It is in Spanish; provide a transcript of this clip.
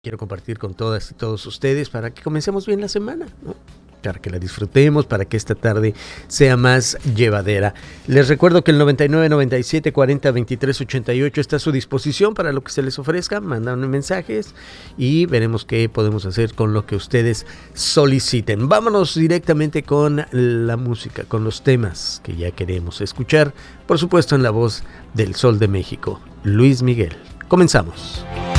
quiero compartir con todas y todos ustedes para que comencemos bien la semana, ¿no? Para que la disfrutemos, para que esta tarde sea más llevadera. Les recuerdo que el 99 97 40 23 88 está a su disposición para lo que se les ofrezca. Mandan mensajes y veremos qué podemos hacer con lo que ustedes soliciten. Vámonos directamente con la música, con los temas que ya queremos escuchar. Por supuesto en la voz del Sol de México, Luis Miguel. Comenzamos.